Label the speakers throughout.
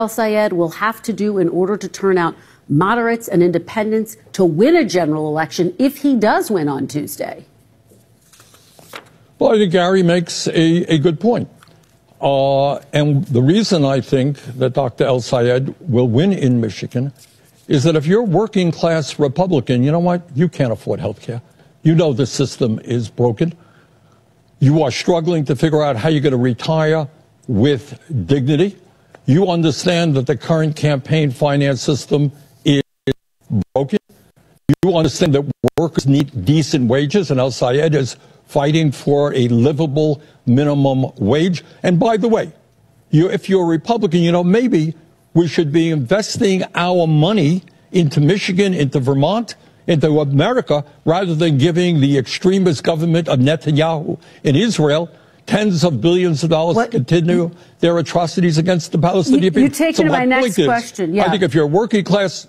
Speaker 1: Al-Sayed will have to do in order to turn out moderates and independents to win a general election if he does win on Tuesday?
Speaker 2: Well, I think Gary makes a good point. And the reason I think that Dr. El-Sayed will win in Michigan is that if you're a working class Republican, you know what? You can't afford health care. You know the system is broken. You are struggling to figure out how you're going to retire with dignity. You understand that the current campaign finance system is broken. You understand that workers need decent wages, and El-Sayed is fighting for a livable minimum wage. And by the way, if you're a Republican, you know, maybe we should be investing our money into Michigan, into Vermont, into America, rather than giving the extremist government of Netanyahu in Israel tens of billions of dollars to continue their atrocities against the Palestinian people.
Speaker 1: You take me to my next question. Yeah.
Speaker 2: I think if you're a working class,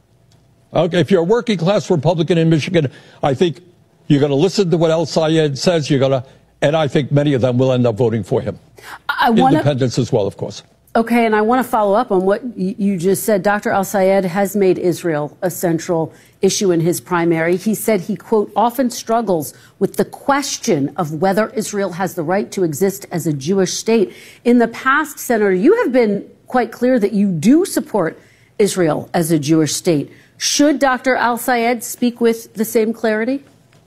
Speaker 2: Republican in Michigan, I think you're going to listen to what El-Sayed says. And I think many of them will end up voting for him. Independents as well, of course.
Speaker 1: Okay, and I want to follow up on what you just said. Dr. El-Sayed has made Israel a central issue in his primary. He said he, quote, often struggles with the question of whether Israel has the right to exist as a Jewish state. In the past, Senator, you have been quite clear that you do support Israel as a Jewish state. Should Dr. El-Sayed speak with the same clarity?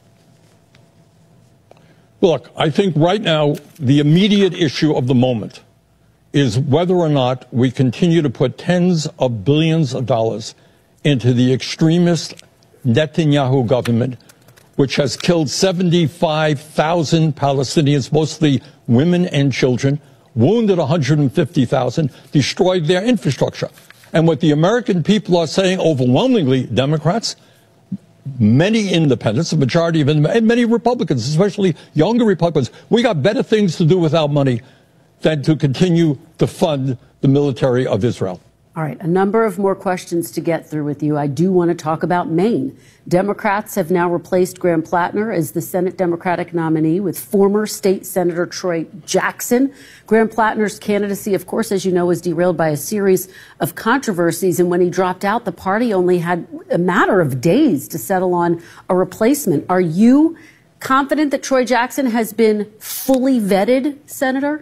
Speaker 2: Look, I think right now the immediate issue of the moment is whether or not we continue to put tens of billions of dollars into the extremist Netanyahu government, which has killed 75,000 Palestinians, mostly women and children, wounded 150,000, destroyed their infrastructure. And what the American people are saying, overwhelmingly Democrats, many independents, the majority of them, and many Republicans, especially younger Republicans, we got better things to do with our money than to continue to fund the military of Israel.
Speaker 1: All right, a number of more questions to get through with you. I do want to talk about Maine. Democrats have now replaced Graham Plattner as the Senate Democratic nominee with former State Senator Troy Jackson. Graham Plattner's candidacy, of course, as you know, was derailed by a series of controversies. And when he dropped out, the party only had a matter of days to settle on a replacement. Are you confident that Troy Jackson has been fully vetted, Senator?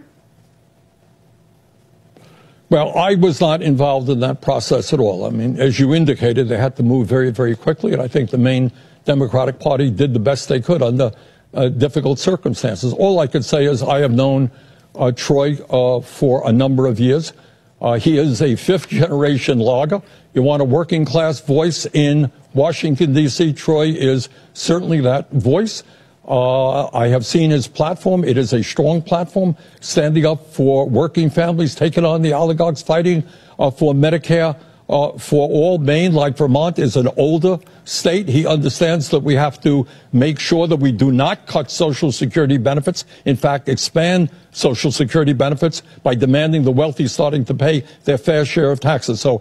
Speaker 2: Well, I was not involved in that process at all. I mean, as you indicated, they had to move very, very quickly, and I think the Maine Democratic Party did the best they could under difficult circumstances. All I could say is I have known Troy for a number of years. He is a fifth-generation logger. You want a working-class voice in Washington, D.C., Troy is certainly that voice. I have seen his platform. It is a strong platform, standing up for working families, taking on the oligarchs, fighting for Medicare for all. Maine, like Vermont, is an older state. He understands that we have to make sure that we do not cut Social Security benefits. In fact, expand Social Security benefits by demanding the wealthy starting to pay their fair share of taxes. So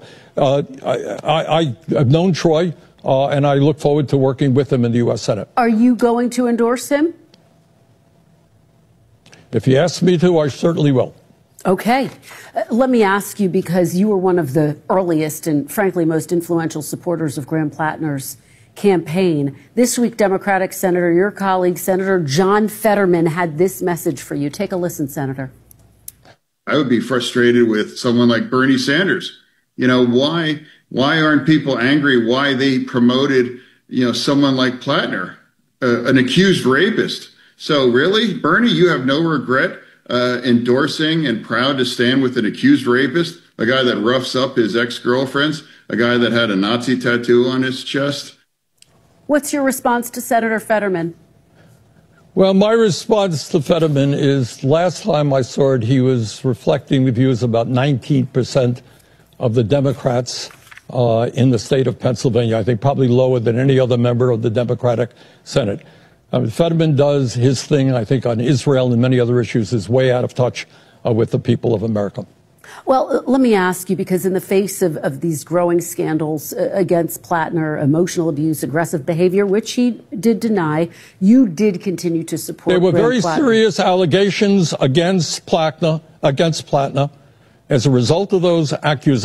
Speaker 2: I've known Troy. And I look forward to working with him in the U.S. Senate.
Speaker 1: Are you going to endorse him?
Speaker 2: If he asks me to, I certainly will.
Speaker 1: Okay. Let me ask you, because you were one of the earliest and, frankly, most influential supporters of Graham Plattner's campaign. This week, Democratic Senator, your colleague, Senator John Fetterman, had this message for you. Take a listen, Senator.
Speaker 3: I would be frustrated with someone like Bernie Sanders. You know, why aren't people angry? Why they promoted, someone like Plattner, an accused rapist? So really, Bernie, you have no regret endorsing and proud to stand with an accused rapist, a guy that roughs up his ex-girlfriends, a guy that had a Nazi tattoo on his chest?
Speaker 1: What's your response to Senator Fetterman?
Speaker 2: Well, my response to Fetterman is last time I saw it, he was reflecting the views of about 19% of the Democrats in the state of Pennsylvania. I think probably lower than any other member of the Democratic Senate. Fetterman does his thing, I think, on Israel and many other issues, is way out of touch with the people of America.
Speaker 1: Well, let me ask you, because in the face of these growing scandals against Plattner, emotional abuse, aggressive behavior, which he did deny, you did continue to support
Speaker 2: There were
Speaker 1: Graham
Speaker 2: very
Speaker 1: Plattner.
Speaker 2: Serious allegations against Plattner. As a result of those accusations,